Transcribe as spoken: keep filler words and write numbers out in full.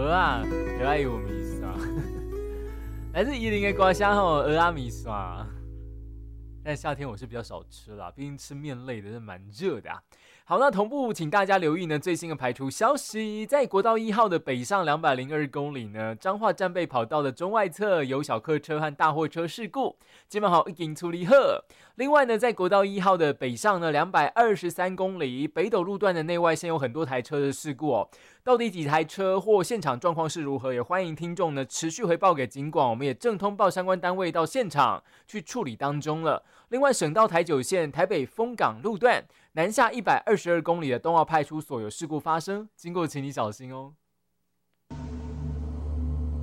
鹅啊，鹅啊有米刷，来自宜林的瓜香吼，鹅啊米刷。但夏天我是比较少吃啦，毕竟吃面类的是蛮热的啊。好，那同步请大家留意呢最新的排除消息，在国道一号的北上两百零二公里呢，彰化战备跑道的中外侧有小客车和大货车事故，基本好已经处理好。另外呢，在国道一号的北上呢两百二十三公里北斗路段的内外线有很多台车的事故哦，到底几台车或现场状况是如何？也欢迎听众呢持续回报给警广，我们也正通报相关单位到现场去处理当中了。另外，省道台九线台北丰港路段南下一百二十二公里的东澳派出所有事故发生，经过请你小心哦。